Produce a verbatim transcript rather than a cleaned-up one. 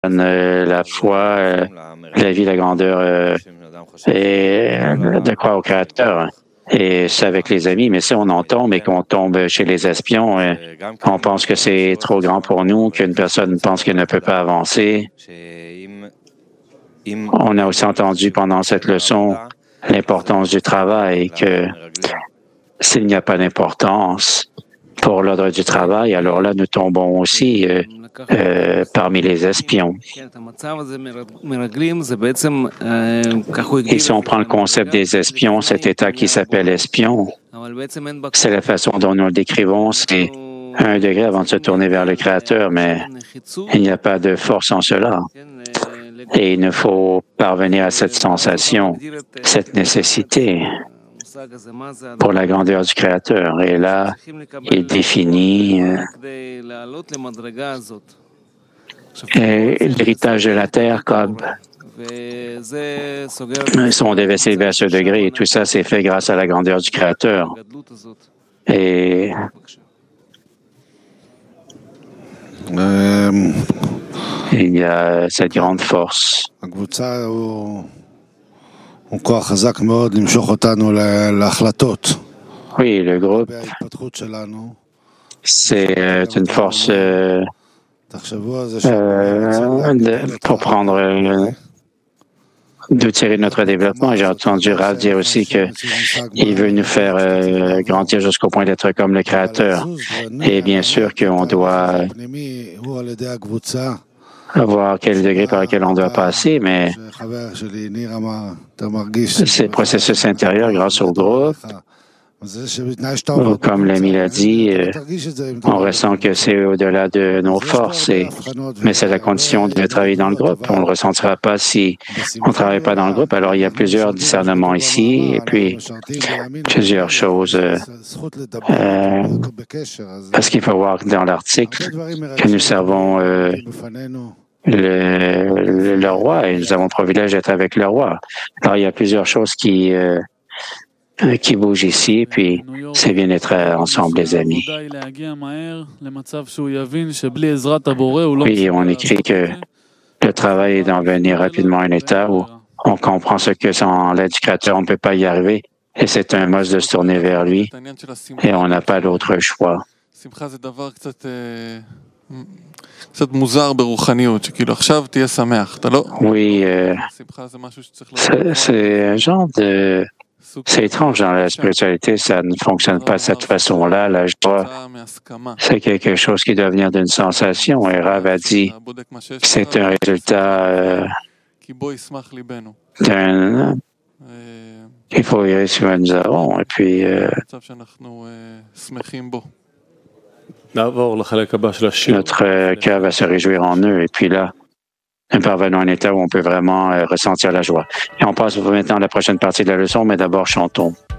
euh, la foi, euh, la vie, la grandeur euh, et euh, de croire au Créateur. Et c'est avec les amis, mais si on en tombe et qu'on tombe chez les espions, euh, on pense que c'est trop grand pour nous, qu'une personne pense qu'elle ne peut pas avancer. On a aussi entendu pendant cette leçon l'importance du travail, que s'il n'y a pas d'importance pour l'ordre du travail, alors là, nous tombons aussi euh, euh, parmi les espions. Et si on prend le concept des espions, cet état qui s'appelle espion, c'est la façon dont nous le décrivons, c'est un degré avant de se tourner vers le Créateur, mais il n'y a pas de force en cela. Et il nous faut parvenir à cette sensation, cette nécessité pour la grandeur du Créateur. Et là, il définit euh, l'héritage de la terre comme si on devait s'élever à ce degré. Et tout ça, c'est fait grâce à la grandeur du Créateur. Et um... il y a cette grande force. Oui, le groupe, c'est euh, une force euh, euh, de, pour prendre, euh, de tirer notre développement. J'ai entendu Rav dire aussi qu'il veut nous faire euh, grandir jusqu'au point d'être comme le Créateur. Et bien sûr qu'on doit voir quel degré par lequel on doit passer, mais c'est le processus intérieur grâce au groupe. Comme l'ami l'a dit, on ressent que c'est au-delà de nos forces, et, mais c'est la condition de travailler dans le groupe. On ne le ressentira pas si on ne travaille pas dans le groupe. Alors, il y a plusieurs discernements ici, et puis plusieurs choses. Euh, euh, parce qu'il faut voir dans l'article que nous servons euh, le, le, le roi, et nous avons le privilège d'être avec le roi. Alors, il y a plusieurs choses qui... Euh, qui bouge ici, puis c'est bien d'être ensemble, les amis. Oui, on écrit que le travail est d'en venir rapidement à un état où on comprend ce que sans l'aide du Créateur, on ne peut pas y arriver, et c'est un must de se tourner vers lui, et on n'a pas d'autre choix. Oui, euh, c'est, c'est un genre de... C'est étrange dans la spiritualité, ça ne fonctionne pas de cette façon-là. La joie, c'est quelque chose qui doit venir d'une sensation. Et Rav a dit que c'est un résultat euh, d'un... Il faut y aller sur ce que nous avons. Et puis, euh, notre cœur va se réjouir en eux. Et puis là, nous parvenons à un état où on peut vraiment euh, ressentir la joie. Et on passe maintenant à la prochaine partie de la leçon, mais d'abord chantons.